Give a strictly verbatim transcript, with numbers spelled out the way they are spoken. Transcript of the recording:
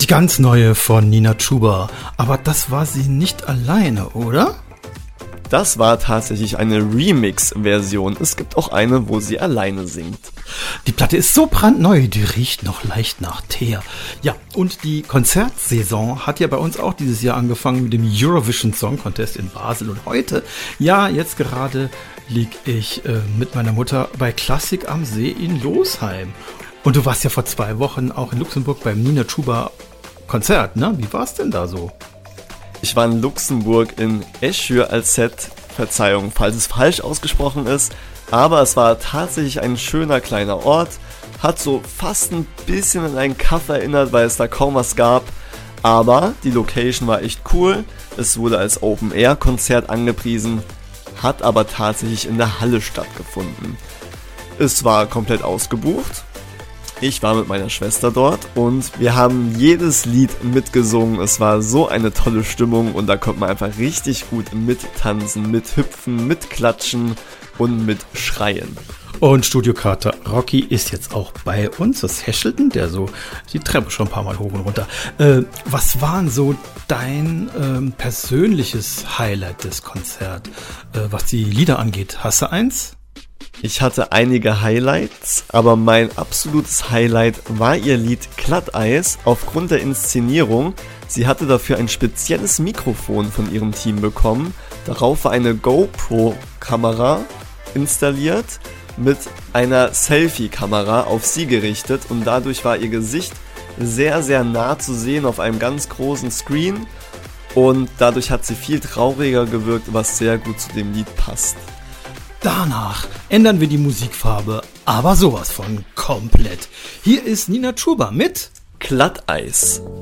Die ganz neue von Nina Chuba. Aber das war sie nicht alleine, oder? Das war tatsächlich eine Remix-Version. Es gibt auch eine, wo sie alleine singt. Die Platte ist so brandneu, die riecht noch leicht nach Teer. Ja, und die Konzertsaison hat ja bei uns auch dieses Jahr angefangen mit dem Eurovision Song Contest in Basel. Und heute, ja, jetzt gerade lieg ich äh, mit meiner Mutter bei Klassik am See in Losheim. Und du warst ja vor zwei Wochen auch in Luxemburg beim Nina Chuba Konzert, ne? Wie war's denn da so? Ich war in Luxemburg in Eschur-Alzette, Verzeihung, falls es falsch ausgesprochen ist, aber es war tatsächlich ein schöner kleiner Ort, hat so fast ein bisschen an einen Kaff erinnert, weil es da kaum was gab, aber die Location war echt cool, es wurde als Open-Air-Konzert angepriesen, hat aber tatsächlich in der Halle stattgefunden. Es war komplett ausgebucht. Ich war mit meiner Schwester dort und wir haben jedes Lied mitgesungen. Es war so eine tolle Stimmung und da konnte man einfach richtig gut mittanzen, mithüpfen, mitklatschen und mitschreien. Und Studiokater Rocky ist jetzt auch bei uns, das Häschelten, der so die Treppe schon ein paar Mal hoch und runter. Äh, was war denn so dein ähm, persönliches Highlight des Konzerts, äh, was die Lieder angeht? Hast du eins? Ich hatte einige Highlights, aber mein absolutes Highlight war ihr Lied Glatteis aufgrund der Inszenierung. Sie hatte dafür ein spezielles Mikrofon von ihrem Team bekommen. Darauf war eine GoPro-Kamera installiert mit einer Selfie-Kamera auf sie gerichtet und dadurch war ihr Gesicht sehr, sehr nah zu sehen auf einem ganz großen Screen und dadurch hat sie viel trauriger gewirkt, was sehr gut zu dem Lied passt. Danach ändern wir die Musikfarbe, aber sowas von komplett. Hier ist Nina Chuba mit Glatteis.